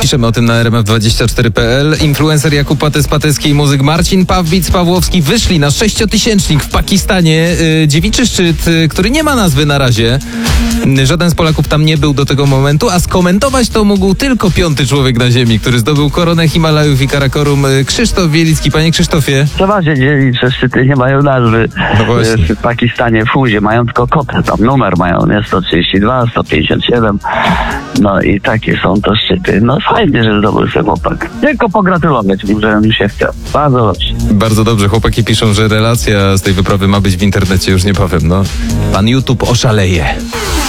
Piszemy o tym na rmf24.pl. Influencer Jakub Pates-Pateski i muzyk Marcin Pawbic-Pawłowski wyszli na 6-tysięcznik w Pakistanie. Dziewiczy szczyt, który nie ma nazwy na razie. Żaden z Polaków tam nie był do tego momentu, a skomentować to mógł tylko 5. człowiek na ziemi, który zdobył koronę Himalajów i Karakorum. Krzysztof Wielicki. Panie Krzysztofie. Co się dzieje, że szczyty nie mają nazwy. No właśnie. W Pakistanie, w Fuzie mają tylko kod, tam numer mają, nie? 132, 157. No i takie są to szczyty. No fajnie, że zdobył się chłopak. Tylko pogratulować mu, że mi się chciał. Bardzo dobrze. Bardzo dobrze. Chłopaki piszą, że relacja z tej wyprawy ma być w internecie już niebawem. No, pan YouTube oszaleje.